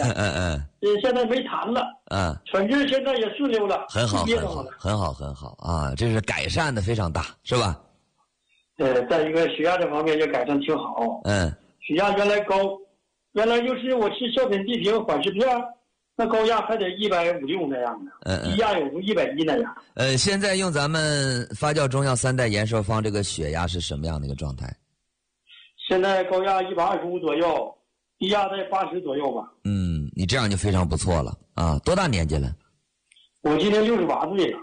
现在没痰了，喘气现在也顺溜了， 很好，很好啊！这是改善的非常大，是吧？ 在一个血压这方面也改善挺好。血压原来高，原来就是我吃小品地平缓释片，那高压还得150-160那样的，低压有110那样。 现在用咱们发酵中药3代延寿方，这个血压是什么样的一个状态？ 现在高压125左右，低压在80左右吧。 你这样就非常不错了啊！多大年纪了？ 我今年68岁了。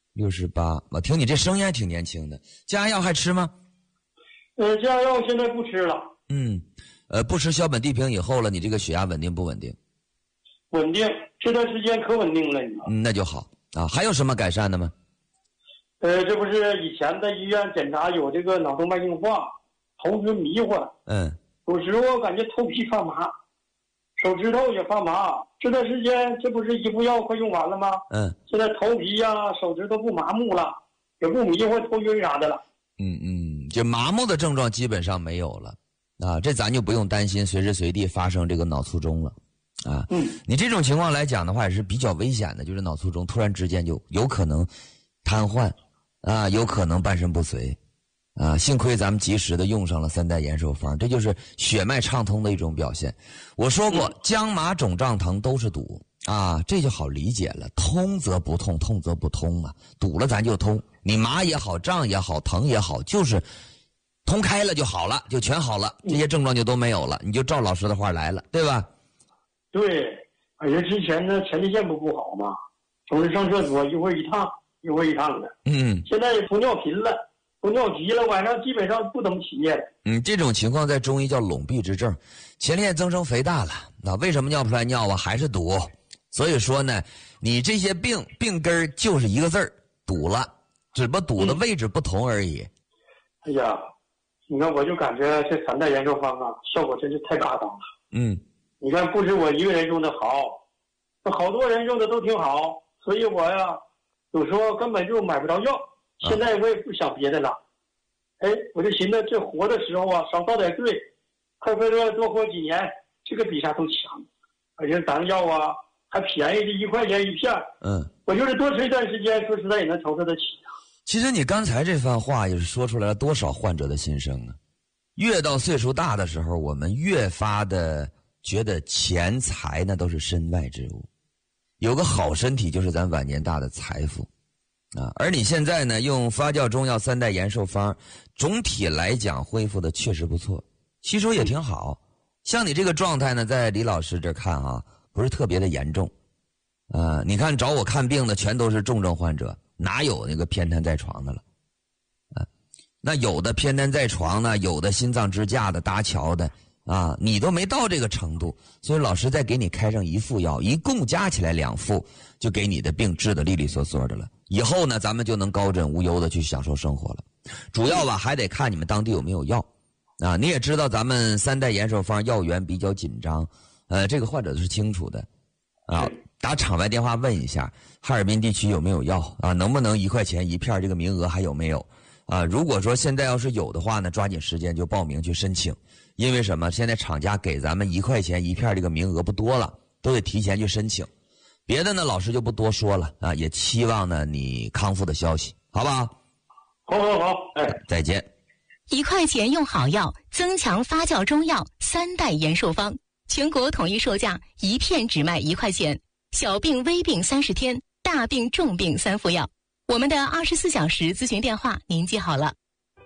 68，我听你这声音还挺年轻的。降压药还吃吗？ 降压药现在不吃了。 不吃硝苯地平以后了，你这个血压稳定不稳定？ 稳定，这段时间可稳定了，你知道。 那就好啊。还有什么改善的吗？ 这不是以前在医院检查有这个脑动脉硬化，头晕迷糊。有时候感觉头皮发麻，手指头也发麻。这段时间这不是一副药快用完了吗？现在头皮呀、手指头不麻木了，也不迷糊、头晕啥的了。 就麻木的症状基本上没有了啊，这咱就不用担心随时随地发生这个脑卒中了啊。你这种情况来讲的话也是比较危险的，就是脑卒中突然之间就有可能瘫痪啊，有可能半身不遂啊。幸亏咱们及时的用上了3代延寿方，这就是血脉畅通的一种表现。我说过，僵麻肿胀疼都是堵啊，这就好理解了。通则不痛，痛则不通嘛，堵了咱就通。你麻也好，胀也好，疼也好，就是通开了就好了，就全好了，这些症状就都没有了，你就照老师的话来了，对吧？ 对，而且之前呢前列腺不好嘛，总是上厕所一会儿一趟一会儿一趟的。现在也不尿频了，不尿急了，晚上基本上不怎么起夜了。 这种情况在中医叫拢闭之症，前列腺增生肥大了，那为什么尿不出来尿啊？还是堵。所以说呢，你这些病根就是一个字儿，堵了，只不过堵的位置不同而已。 哎呀，你看我就感觉这3代延寿方啊，效果真是太大当了。你看不止我一个人用的好，好多人用的都挺好，所以我呀有时候根本就买不着药。现在我也不想别的了，我就寻思这活的时候啊少遭点罪，快多活几年，这个比啥都强。而且咱药啊还便宜，1块钱一片。我就是多吃一段时间，说实在也能承受得起啊。 其实你刚才这番话也是说出来了多少患者的心声啊！越到岁数大的时候，我们越发的觉得钱财呢都是身外之物，有个好身体就是咱晚年大的财富啊！而你现在呢，用发酵中药3代延寿方，总体来讲恢复的确实不错，吸收也挺好。像你这个状态呢，在李老师这看啊，不是特别的严重。你看找我看病的全都是重症患者，哪有那个偏瘫在床的了？那有的偏瘫在床呢，有的心脏支架的、搭桥的啊，你都没到这个程度，所以老师再给你开上1副药，一共加起来2副，就给你的病治得利利索索的了。以后呢，咱们就能高枕无忧的去享受生活了。主要吧，还得看你们当地有没有药啊。你也知道咱们3代延寿方药源比较紧张，这个患者是清楚的啊。打场外电话问一下，哈尔滨地区有没有药啊？能不能1块钱1片？这个名额还有没有啊？如果说现在要是有的话呢，抓紧时间就报名去申请。因为什么？现在厂家给咱们1块钱1片这个名额不多了，都得提前去申请。别的呢，老师就不多说了啊，也期望呢你康复的消息，好不好？ 好， 再见。 1块钱用好药，增强发酵中药3代延寿方，全国统一售价1片只卖1块钱。小病微病30天，大病重病3副药。我们的24小时咨询电话您记好了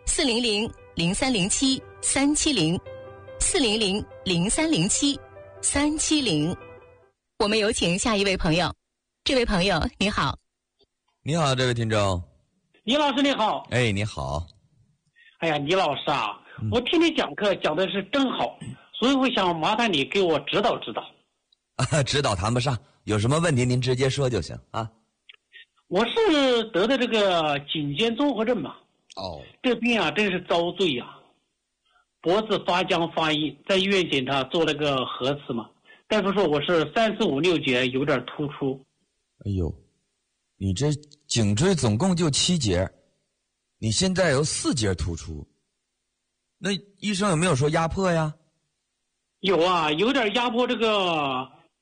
，400-0307-370，400-0307-370。我们有请下一位朋友。这位朋友你好。 你好，这位听众。 李老师你好。 你好。 哎呀，李老师啊，我听你讲课讲的是真好，所以我想麻烦你给我指导指导。 指导谈不上，有什么问题您直接说就行啊。 我是得的这个颈肩综合症嘛。这病啊真是遭罪啊，脖子发僵发硬，在医院检查做了个核磁嘛，大夫说我是3、4、5、6节有点突出。 哎呦，你这颈椎总共就7节，你现在有4节突出，那医生有没有说压迫呀？ 有啊，有点压迫这个